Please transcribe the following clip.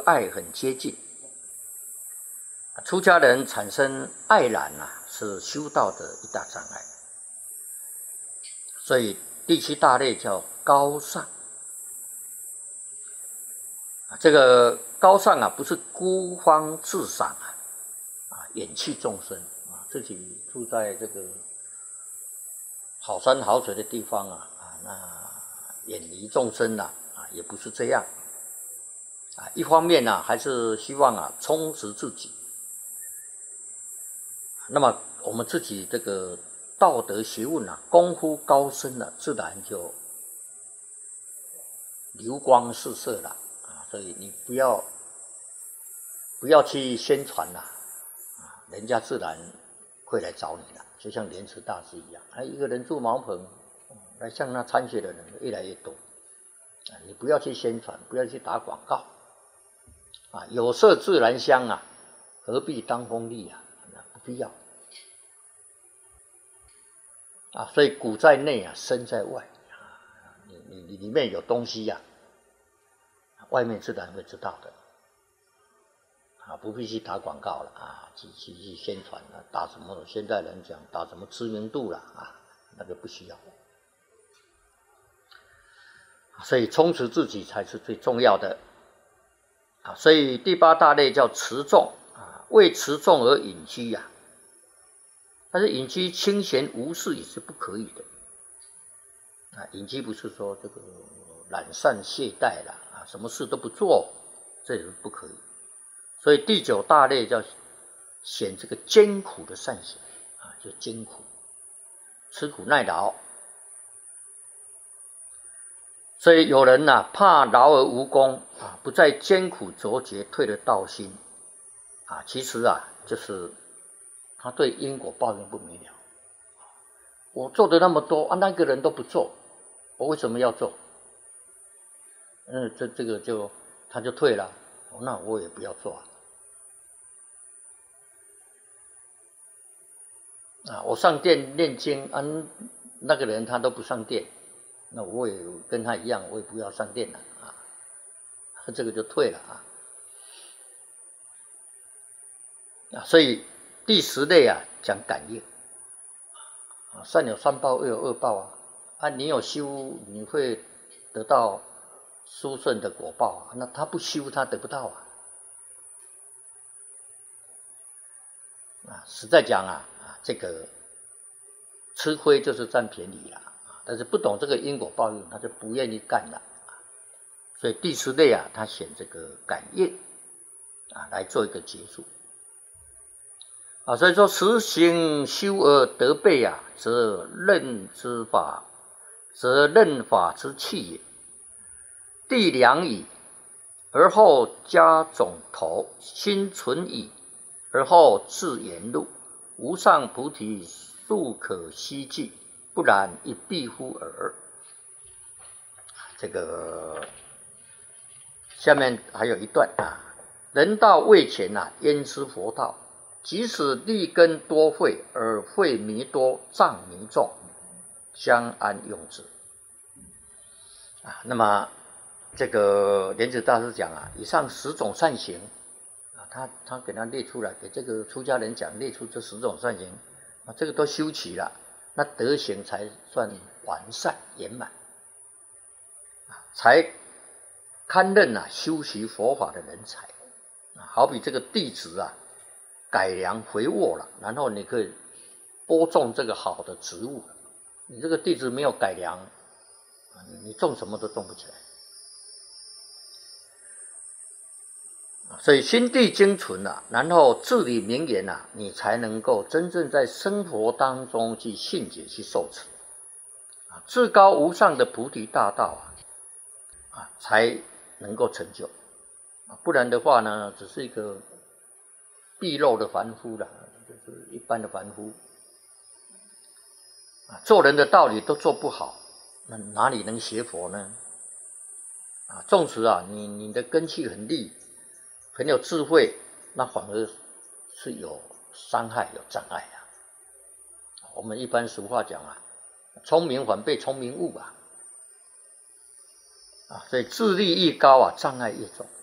爱很接近。出家人产生爱染是修道的一大障碍。所以第七大类叫高尚。这个高尚不是孤芳自赏远弃众生自己住在这个好山好水的地方那远离众生也不是这样一方面还是希望充实自己。那么我们自己这个道德学问功夫高深了，自然就流光四射了所以你不要去宣传人家自然会来找你了。就像莲池大师一样，一个人住茅棚来向他参学的人越来越多你不要去宣传，不要去打广告有色自然香何必当风力不必要所以古在内身在外你里面有东西外面自然会知道的不必去打广告了去宣传了，打什么现在人讲打什么知名度了那个不需要。所以充实自己才是最重要的所以第八大类叫持众为持众而隐居但是隐居清闲无事也是不可以的隐居不是说这个懒散懈怠了什么事都不做，这也是不可以。所以第九大类叫显这个艰苦的善行就艰苦，吃苦耐劳。所以有人怕劳而无功不再艰苦卓绝，退了道心其实就是他对因果报应不明了。我做的那么多那个人都不做，我为什么要做？这个他就退了，那我也不要做我上殿念经那个人他都不上殿，那我也跟他一样，我也不要上殿了这个就退了所以第十类讲感应善有三报，恶有二报你有修，你会得到殊胜的果报那他不修，他得不到实在讲这个吃亏就是占便宜但是不懂这个因果报应，他就不愿意干了所以第十类他选这个感应来做一个结束所以说实行修而得备则任法之器也。地良矣，而后加种头，心存矣，而后自言路。无上菩提速可希冀，不然一必乎耳。这个下面还有一段人道未浅焉知佛道？即使利根多慧，而慧弥多，障弥重，相安用之那么这个莲池大师讲以上10种善行他给他列出来，给这个出家人讲，列出这10种善行这个都修齐了，那德行才算完善圆满才堪任修习佛法的人才好比这个弟子改良肥沃了，然后你可以播种这个好的植物，你这个弟子没有改良你种什么都种不起来所以心地精纯然后至理名言你才能够真正在生活当中去信解去受持至高无上的菩提大道才能够成就不然的话呢，只是一个鄙陋的凡夫了，就是一般的凡夫做人的道理都做不好，那哪里能学佛呢纵使你的根器很利，很有智慧，那反而是有伤害有障碍我们一般俗话讲聪明反被聪明误所以智力越高障碍越重